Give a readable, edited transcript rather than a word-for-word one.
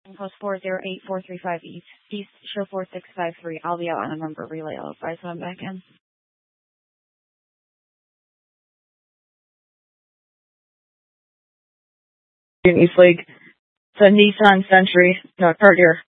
Post 408435 East, show 4653. I'll be out on a number relay. I'll advise when I'm back in. In East Lake, it's a Nissan Century, no, Cartier.